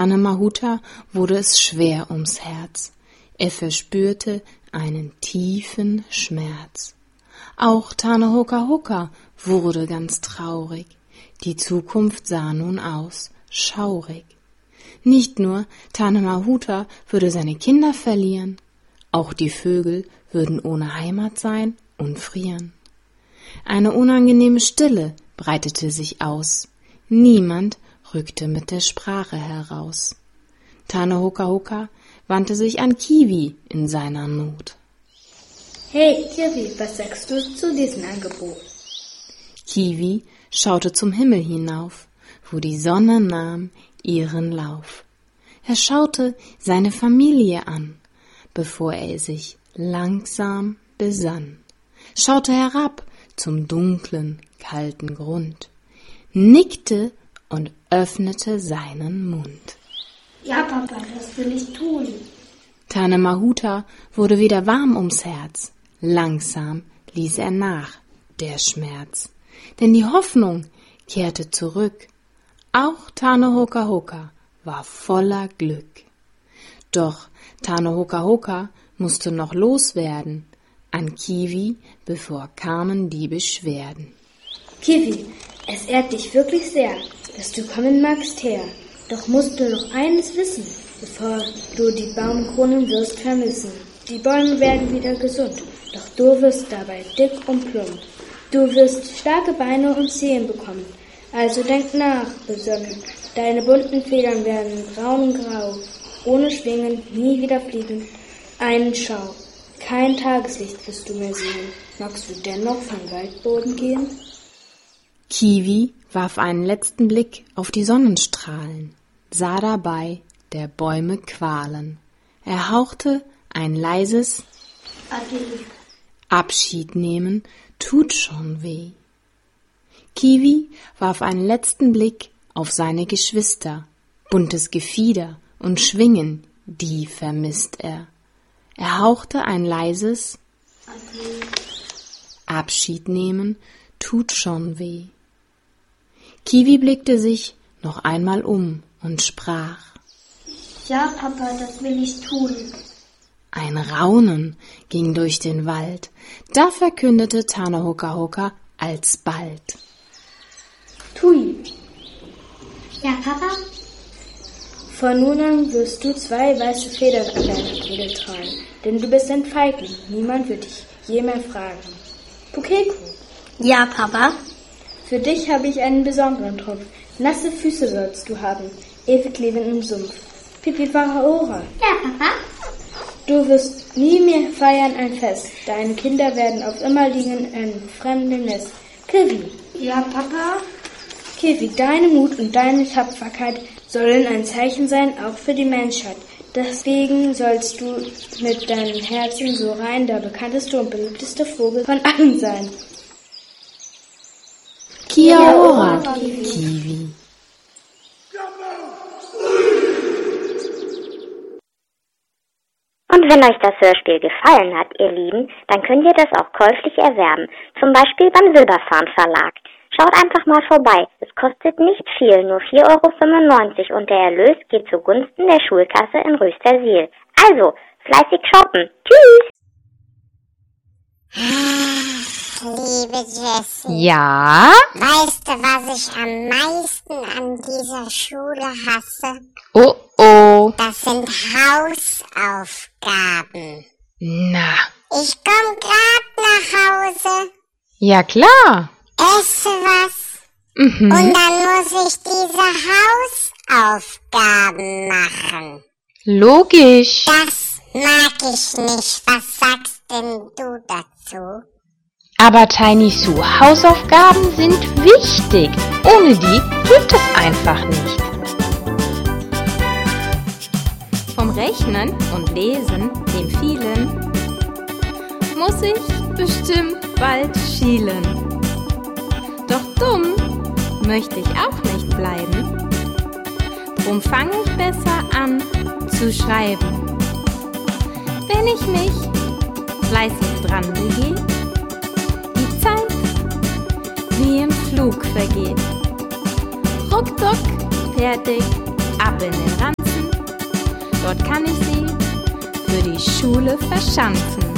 Tane-Mahuta wurde es schwer ums Herz. Er verspürte einen tiefen Schmerz. Auch Tane-Hoka-Hoka wurde ganz traurig. Die Zukunft sah nun aus schaurig. Nicht nur Tane-Mahuta würde seine Kinder verlieren, auch die Vögel würden ohne Heimat sein und frieren. Eine unangenehme Stille breitete sich aus. Niemand rückte mit der Sprache heraus. Tane-Hoka-Hoka wandte sich an Kiwi in seiner Not. Hey, Kiwi, was sagst du zu diesem Angebot? Kiwi schaute zum Himmel hinauf, wo die Sonne nahm ihren Lauf. Er schaute seine Familie an, bevor er sich langsam besann, schaute herab zum dunklen, kalten Grund, nickte und öffnete seinen Mund. Ja, Papa, das will ich tun. Tane-Mahuta wurde wieder warm ums Herz. Langsam ließ er nach, der Schmerz. Denn die Hoffnung kehrte zurück. Auch Tane-Hoka-Hoka war voller Glück. Doch Tane-Hoka-Hoka musste noch loswerden an Kiwi, bevor kamen die Beschwerden. Kiwi, es ehrt dich wirklich sehr, dass du kommen magst her. Doch musst du noch eines wissen, bevor du die Baumkronen wirst vermissen. Die Bäume werden wieder gesund, doch du wirst dabei dick und plump. Du wirst starke Beine und Zehen bekommen, also denk nach, besonnen. Deine bunten Federn werden braun und grau, ohne Schwingen, nie wieder fliegen. Einen Schau, kein Tageslicht wirst du mehr sehen. Magst du dennoch vom Waldboden gehen? Kiwi warf einen letzten Blick auf die Sonnenstrahlen, sah dabei der Bäume Qualen. Er hauchte ein leises Adieu. Abschied nehmen tut schon weh. Kiwi warf einen letzten Blick auf seine Geschwister, buntes Gefieder und Schwingen, die vermisst er. Er hauchte ein leises Adieu. Abschied nehmen tut schon weh. Kiwi blickte sich noch einmal um und sprach: Ja, Papa, das will ich tun. Ein Raunen ging durch den Wald, da verkündete Tane-Hoka-Hoka alsbald: Tui. Ja, Papa? Von nun an wirst du 2 weiße Federn an deiner Kehle tragen, denn du bist ein Feigling, niemand wird dich je mehr fragen. Pukeko, Ja, Papa? für dich habe ich einen besonderen Trumpf. Nasse Füße sollst du haben, ewig leben im Sumpf. Pipi-Wara-Ora, Ja, Papa? du wirst nie mehr feiern ein Fest. Deine Kinder werden auf immer liegen in einem fremden Nest. Kiwi, Ja, Papa? Kiwi, deine Mut und deine Tapferkeit sollen ein Zeichen sein, auch für die Menschheit. Deswegen sollst du mit deinem Herzen so rein der bekannteste und beliebteste Vogel von allen sein. Kia-ora, Kiwi. Und wenn euch das Hörspiel gefallen hat, ihr Lieben, dann könnt ihr das auch käuflich erwerben, zum Beispiel beim Silberfarn Verlag. Schaut einfach mal vorbei, es kostet nicht viel, nur 4,95 € und der Erlös geht zugunsten der Schulkasse in Röstersiel. Also, fleißig shoppen. Tschüss! Liebe Jessie, Ja? weißt du, was ich am meisten an dieser Schule hasse? Oh oh. Das sind Hausaufgaben. Na, Ich komm grad nach Hause, ja klar. esse was Mhm. und dann muss ich diese Hausaufgaben machen. Logisch. Das mag ich nicht. Was sagst denn du dazu? Aber Tiny Sue, Hausaufgaben sind wichtig. Ohne die geht es einfach nicht. Vom Rechnen und Lesen, dem vielen, muss ich bestimmt bald schielen. Doch dumm möchte ich auch nicht bleiben. Drum fange ich besser an zu schreiben. Wenn ich mich fleißig dran begehe, die Zeit wie im Flug vergeht. Ruckzuck, fertig, ab in den Ranz. Dort kann ich Sie für die Schule verschanzen.